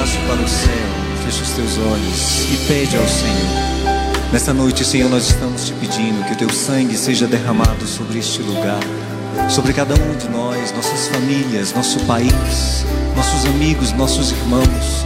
braço para o céu, fecha os teus olhos e pede ao Senhor. Nessa noite, Senhor, nós estamos te pedindo que o teu sangue seja derramado sobre este lugar, sobre cada um de nós, nossas famílias, nosso país, nossos amigos, nossos irmãos.